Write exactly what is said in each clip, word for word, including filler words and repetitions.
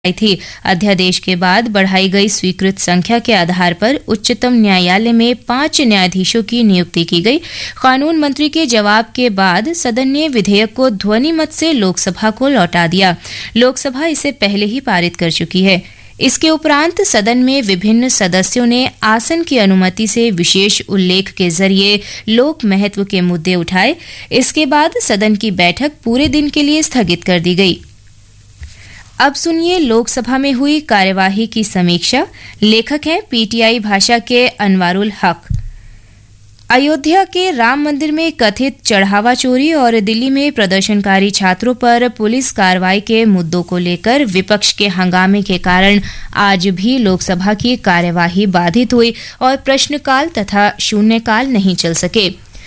आई थी। अध्यादेश के बाद बढ़ाई गई स्वीकृत संख्या के आधार पर उच्चतम न्यायालय में पांच न्यायाधीशों की नियुक्ति की गई। कानून मंत्री के जवाब के बाद सदन ने विधेयक को ध्वनि मत से लोकसभा को लौटा दिया। लोकसभा इसे पहले ही पारित कर चुकी है। इसके उपरांत सदन में विभिन्न सदस्यों ने आसन की अनुमति से विशेष उल्लेख के जरिए लोक महत्व के मुद्दे उठाए। इसके बाद सदन की बैठक पूरे दिन के लिए स्थगित कर दी गई। अब सुनिए लोकसभा में हुई कार्यवाही की समीक्षा। लेखक हैं पीटीआई भाषा के अनवारुल हक। अयोध्या के राम मंदिर में कथित चढ़ावा चोरी और दिल्ली में प्रदर्शनकारी छात्रों पर पुलिस कार्रवाई के मुद्दों को लेकर विपक्ष के हंगामे के कारण आज भी लोकसभा की कार्यवाही बाधित हुई और प्रश्नकाल तथा शून्यकाल नहीं चल सके।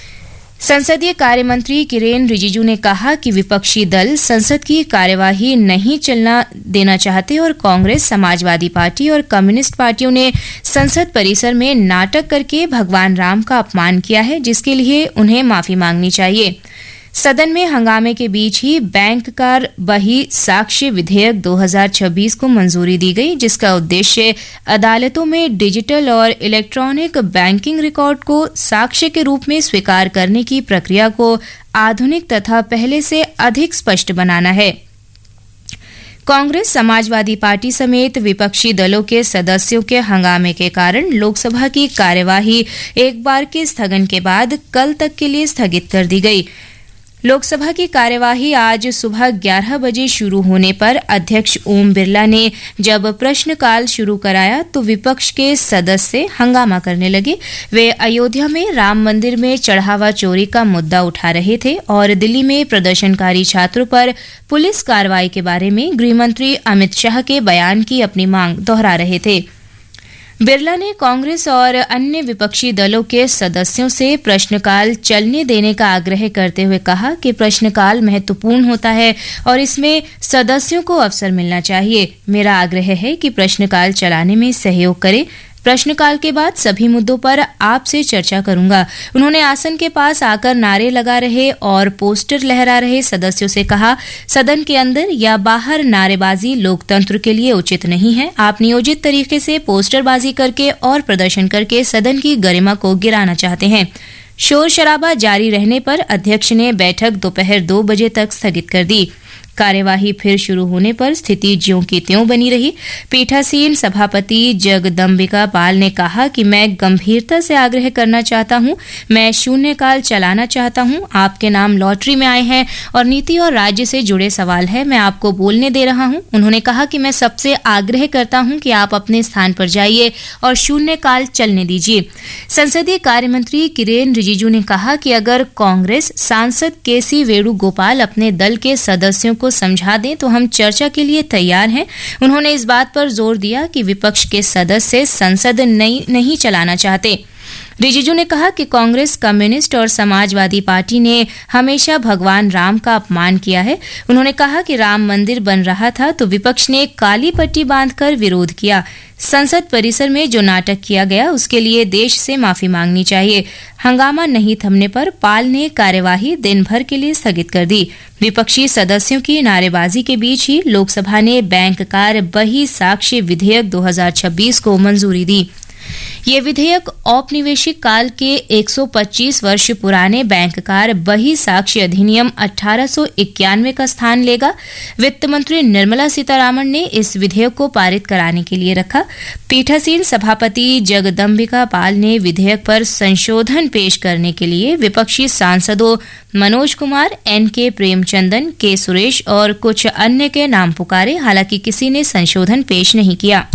संसदीय कार्य मंत्री किरेन रिजिजू ने कहा कि विपक्षी दल संसद की कार्यवाही नहीं चलना देना चाहते और कांग्रेस, समाजवादी पार्टी और कम्युनिस्ट पार्टियों ने संसद परिसर में नाटक करके भगवान राम का अपमान किया है, जिसके लिए उन्हें माफी मांगनी चाहिए। सदन में हंगामे के बीच ही बैंक कार बही साक्ष्य विधेयक दो हज़ार छब्बीस को मंजूरी दी गई, जिसका उद्देश्य अदालतों में डिजिटल और इलेक्ट्रॉनिक बैंकिंग रिकॉर्ड को साक्ष्य के रूप में स्वीकार करने की प्रक्रिया को आधुनिक तथा पहले से अधिक स्पष्ट बनाना है। कांग्रेस, समाजवादी पार्टी समेत विपक्षी दलों के सदस्यों के हंगामे के कारण लोकसभा की कार्यवाही एक बार के स्थगन के बाद कल तक के लिए स्थगित कर दी गई। लोकसभा की कार्यवाही आज सुबह ग्यारह बजे शुरू होने पर अध्यक्ष ओम बिरला ने जब प्रश्नकाल शुरू कराया तो विपक्ष के सदस्य हंगामा करने लगे। वे अयोध्या में राम मंदिर में चढ़ावा चोरी का मुद्दा उठा रहे थे और दिल्ली में प्रदर्शनकारी छात्रों पर पुलिस कार्रवाई के बारे में गृहमंत्री अमित शाह के बयान की अपनी मांग दोहरा रहे थे। बिरला ने कांग्रेस और अन्य विपक्षी दलों के सदस्यों से प्रश्नकाल चलने देने का आग्रह करते हुए कहा कि प्रश्नकाल महत्वपूर्ण होता है और इसमें सदस्यों को अवसर मिलना चाहिए। मेरा आग्रह है कि प्रश्नकाल चलाने में सहयोग करें। प्रश्नकाल के बाद सभी मुद्दों पर आपसे चर्चा करूंगा। उन्होंने आसन के पास आकर नारे लगा रहे और पोस्टर लहरा रहे सदस्यों से कहा, सदन के अंदर या बाहर नारेबाजी लोकतंत्र के लिए उचित नहीं है। आप नियोजित तरीके से पोस्टरबाजी करके और प्रदर्शन करके सदन की गरिमा को गिराना चाहते हैं। शोर शराबा जारी रहने पर अध्यक्ष ने बैठक दोपहर दो बजे तक स्थगित कर दी। कार्यवाही फिर शुरू होने पर स्थिति ज्यों की त्यों बनी रही। पीठासीन सभापति जगदम्बिका पाल ने कहा कि मैं गंभीरता से आग्रह करना चाहता हूं, मैं शून्यकाल चलाना चाहता हूं। आपके नाम लॉटरी में आए हैं और नीति और राज्य से जुड़े सवाल है, मैं आपको बोलने दे रहा हूं। उन्होंने कहा कि मैं सबसे आग्रह करता हूं कि आप अपने स्थान पर जाइए और शून्यकाल चलने दीजिए। संसदीय कार्य मंत्री किरेन रिजिजू ने कहा कि अगर कांग्रेस सांसद के सी वेणुगोपाल अपने दल के सदस्यों को समझा दें तो हम चर्चा के लिए तैयार हैं। उन्होंने इस बात पर जोर दिया कि विपक्ष के सदस्य संसद नहीं, नहीं चलाना चाहते। रिजिजू ने कहा कि कांग्रेस, कम्युनिस्ट और समाजवादी पार्टी ने हमेशा भगवान राम का अपमान किया है। उन्होंने कहा कि राम मंदिर बन रहा था तो विपक्ष ने काली पट्टी बांधकर विरोध किया। संसद परिसर में जो नाटक किया गया उसके लिए देश से माफी मांगनी चाहिए। हंगामा नहीं थमने पर पाल ने कार्यवाही दिन भर के लिए स्थगित कर दी। विपक्षी सदस्यों की नारेबाजी के बीच ही लोकसभा ने बैंक कार बही साक्ष्य विधेयक दो हज़ार छब्बीस को मंजूरी दी। ये विधेयक औपनिवेशिक काल के एक सौ पच्चीस वर्ष पुराने बैंक कार बही साक्ष्य अधिनियम अठारह सौ इक्यानवे का स्थान लेगा। वित्त मंत्री निर्मला सीतारामन ने इस विधेयक को पारित कराने के लिए रखा। पीठासीन सभापति जगदम्बिका पाल ने विधेयक पर संशोधन पेश करने के लिए विपक्षी सांसदों मनोज कुमार, एन के प्रेमचंदन, के सुरेश और कुछ अन्य के नाम पुकारे। हालांकि किसी ने संशोधन पेश नहीं किया।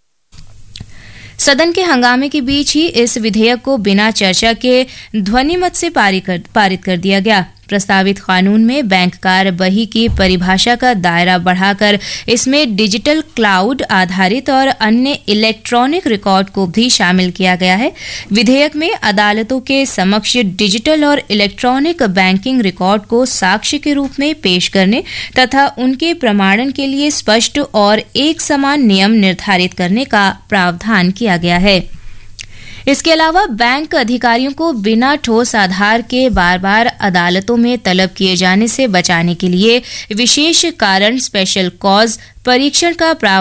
सदन के हंगामे के बीच ही इस विधेयक को बिना चर्चा के ध्वनिमत से पारित कर दिया गया। प्रस्तावित कानून में बैंक कार बही की परिभाषा का दायरा बढ़ाकर इसमें डिजिटल क्लाउड आधारित और अन्य इलेक्ट्रॉनिक रिकॉर्ड को भी शामिल किया गया है। विधेयक में अदालतों के समक्ष डिजिटल और इलेक्ट्रॉनिक बैंकिंग रिकॉर्ड को साक्ष्य के रूप में पेश करने तथा उनके प्रमाणन के लिए स्पष्ट और एक समान नियम निर्धारित करने का प्रावधान किया गया है। इसके अलावा बैंक अधिकारियों को बिना ठोस आधार के बार बार अदालतों में तलब किए जाने से बचाने के लिए विशेष कारण स्पेशल कॉज परीक्षण का प्रावधान